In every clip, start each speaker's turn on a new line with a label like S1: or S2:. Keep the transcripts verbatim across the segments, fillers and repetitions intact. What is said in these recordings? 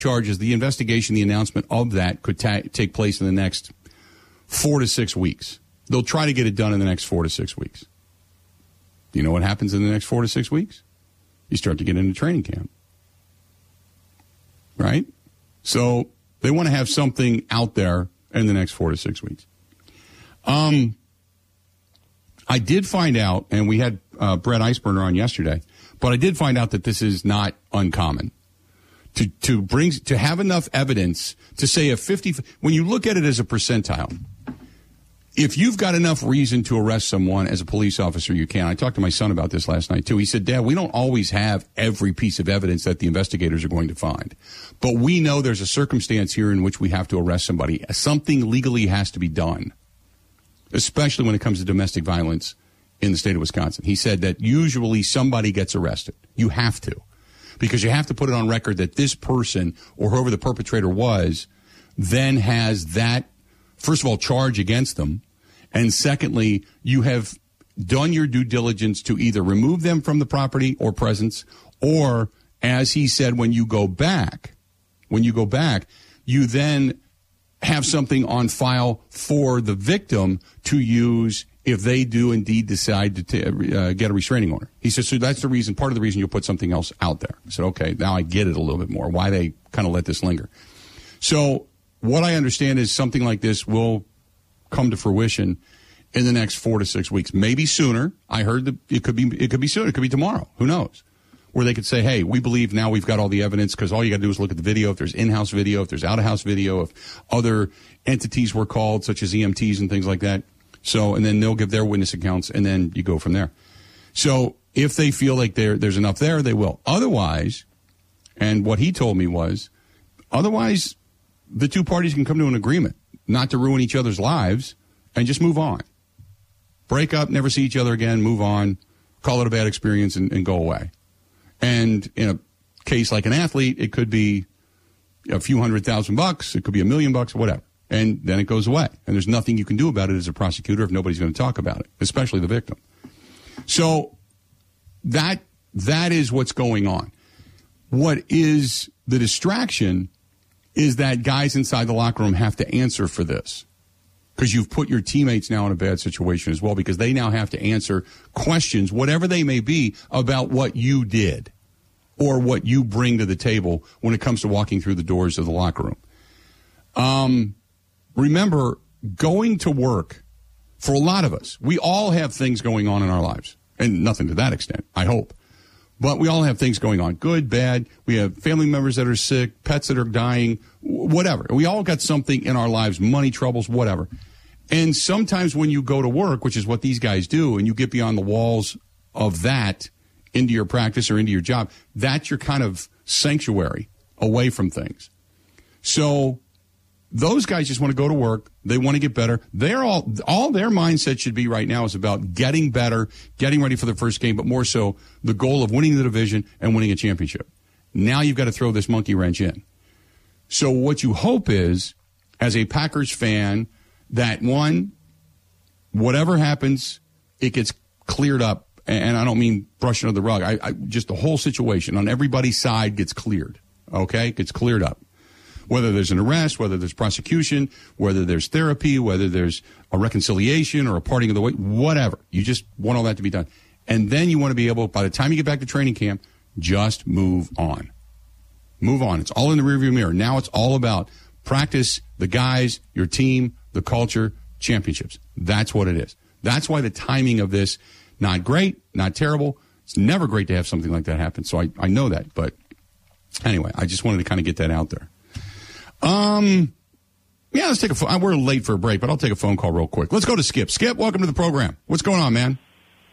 S1: charges, the investigation, the announcement of that could ta- take place in the next four to six weeks. They'll try to get it done in the next four to six weeks. Do you know what happens in the next four to six weeks? You start to get into training camp. Right? So they want to have something out there in the next four to six weeks. Um, I did find out, and we had uh, Brett Eisberger on yesterday, but I did find out that this is not uncommon. To to bring to have enough evidence to say a fifty, when you look at it as a percentile, if you've got enough reason to arrest someone as a police officer, you can. I talked to my son about this last night, too. He said, Dad, we don't always have every piece of evidence that the investigators are going to find. But we know there's a circumstance here in which we have to arrest somebody. Something legally has to be done, especially when it comes to domestic violence in the state of Wisconsin. He said that usually somebody gets arrested. You have to. Because you have to put it on record that this person or whoever the perpetrator was then has that, first of all, charge against them. And secondly, you have done your due diligence to either remove them from the property or presence, or, as he said, when you go back, when you go back, you then have something on file for the victim to use if they do indeed decide to t- uh, get a restraining order. He says, so that's the reason, part of the reason you'll put something else out there. I said, okay, now I get it a little bit more, why they kind of let this linger. So what I understand is something like this will come to fruition in the next four to six weeks, maybe sooner. I heard that it could be, it could be sooner. It could be tomorrow. Who knows? Where they could say, hey, we believe now we've got all the evidence, because all you got to do is look at the video. If there's in-house video, if there's out-of-house video, if other entities were called, such as E M Ts and things like that. So, and then they'll give their witness accounts, and then you go from there. So if they feel like there there's enough there, they will. Otherwise, and what he told me was, otherwise, the two parties can come to an agreement not to ruin each other's lives and just move on. Break up, never see each other again, move on, call it a bad experience, and, and go away. And in a case like an athlete, it could be a few hundred thousand bucks, it could be a million bucks, whatever. And then it goes away. And there's nothing you can do about it as a prosecutor if nobody's going to talk about it, especially the victim. So that that is what's going on. What is the distraction is that guys inside the locker room have to answer for this, because you've put your teammates now in a bad situation as well, because they now have to answer questions, whatever they may be, about what you did or what you bring to the table when it comes to walking through the doors of the locker room. Um, remember, going to work, for a lot of us, we all have things going on in our lives, and nothing to that extent, I hope. But we all have things going on, good, bad. We have family members that are sick, pets that are dying, whatever. We all got something in our lives, money troubles, whatever. And sometimes when you go to work, which is what these guys do, and you get beyond the walls of that into your practice or into your job, that's your kind of sanctuary away from things. So those guys just want to go to work. They want to get better. They're all, all their mindset should be right now is about getting better, getting ready for the first game, but more so the goal of winning the division and winning a championship. Now you've got to throw this monkey wrench in. So what you hope is, as a Packers fan, that one, whatever happens, it gets cleared up. And I don't mean brushing under the rug. I, I just the whole situation on everybody's side gets cleared. Okay? Gets cleared up. Whether there's an arrest, whether there's prosecution, whether there's therapy, whether there's a reconciliation or a parting of the way, whatever. You just want all that to be done. And then you want to be able, by the time you get back to training camp, just move on. Move on. It's all in the rearview mirror. Now it's all about practice, the guys, your team, the culture, championships. That's what it is. That's why the timing of this, not great, not terrible. It's never great to have something like that happen. So I, I know that. But anyway, I just wanted to kind of get that out there. Um, yeah, let's take a phone. We're late for a break, but I'll take a phone call real quick. Let's go to Skip. Skip, welcome to the program. What's going on, man?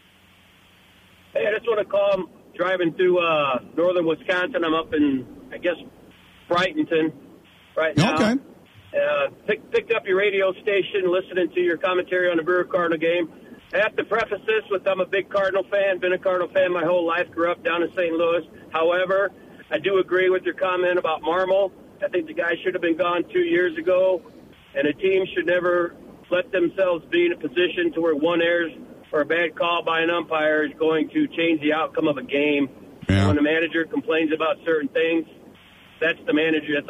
S2: Hey, I just want to call. I'm driving through uh, northern Wisconsin. I'm up in, I guess, Brightonton right now.
S1: Okay.
S2: Uh, pick, picked up your radio station, listening to your commentary on the Brewer Cardinal game. I have to preface this with I'm a big Cardinal fan, been a Cardinal fan my whole life, grew up down in Saint Louis. However, I do agree with your comment about Marmol. I think the guy should have been gone two years ago, and a team should never let themselves be in a position to where one error or a bad call by an umpire is going to change the outcome of a game.
S1: Yeah.
S2: When the manager complains about certain things, that's the manager. That's